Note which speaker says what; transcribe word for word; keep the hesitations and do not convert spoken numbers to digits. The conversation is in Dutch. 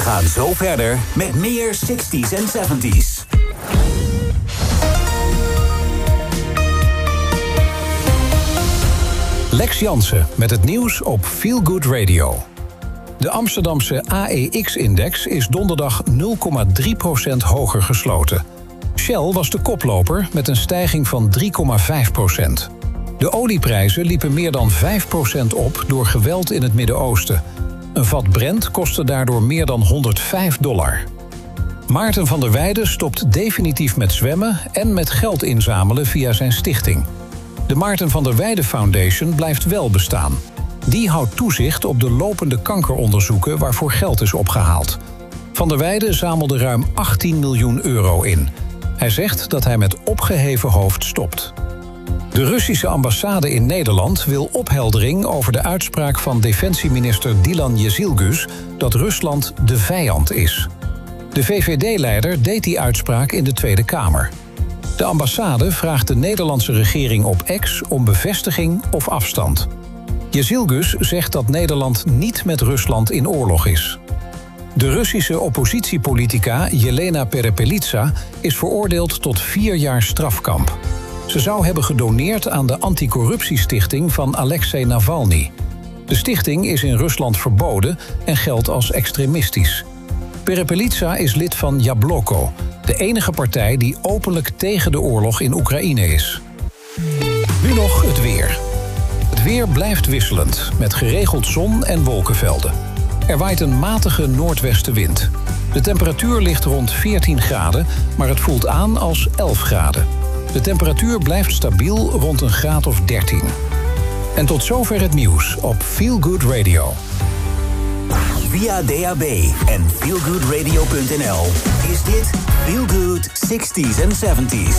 Speaker 1: gaan zo verder met meer zestig's en zeventig's.
Speaker 2: Lex Jansen met het nieuws op Feel Good Radio. De Amsterdamse A E X-index is donderdag nul komma drie procent hoger gesloten. Shell was de koploper met een stijging van drie komma vijf procent. De olieprijzen liepen meer dan vijf procent op door geweld in het Midden-Oosten. Een vat Brent kostte daardoor meer dan honderdvijf dollar. Maarten van der Weijden stopt definitief met zwemmen en met geld inzamelen via zijn stichting. De Maarten van der Weijden Foundation blijft wel bestaan. Die houdt toezicht op de lopende kankeronderzoeken waarvoor geld is opgehaald. Van der Weijden zamelde ruim achttien miljoen euro in. Hij zegt dat hij met opgeheven hoofd stopt. De Russische ambassade in Nederland wil opheldering over de uitspraak van defensieminister Dilan Yeşilgöz dat Rusland de vijand is. De V V D-leider deed die uitspraak in de Tweede Kamer. De ambassade vraagt de Nederlandse regering op X om bevestiging of afstand. Yeşilgöz zegt dat Nederland niet met Rusland in oorlog is. De Russische oppositiepolitica Jelena Perepelitsa is veroordeeld tot vier jaar strafkamp. Ze zou hebben gedoneerd aan de anticorruptiestichting van Alexei Navalny. De stichting is in Rusland verboden en geldt als extremistisch. Perepelitsa is lid van Jabloko, de enige partij die openlijk tegen de oorlog in Oekraïne is. Nu nog het weer. Het weer blijft wisselend, met geregeld zon en wolkenvelden. Er waait een matige noordwestenwind. De temperatuur ligt rond veertien graden, maar het voelt aan als elf graden. De temperatuur blijft stabiel rond een graad of dertien. En tot zover het nieuws op Feel Good Radio.
Speaker 1: Via D A B en feel good radio punt n l is dit Feel Good zestig's en zeventig's.